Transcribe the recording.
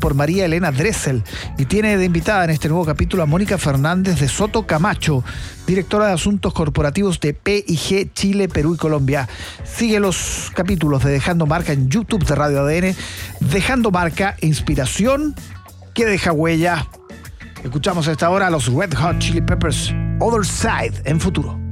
por María Elena Dressel y tiene de invitada en este nuevo capítulo a Mónica Fernández de Soto Camacho, directora de Asuntos Corporativos de P&G Chile, Perú y Colombia. Sigue los capítulos de Dejando Marca en YouTube de Radio ADN. Dejando Marca, inspiración que deja huella. Escuchamos a esta hora a los Red Hot Chili Peppers, Other Side, en Futuro.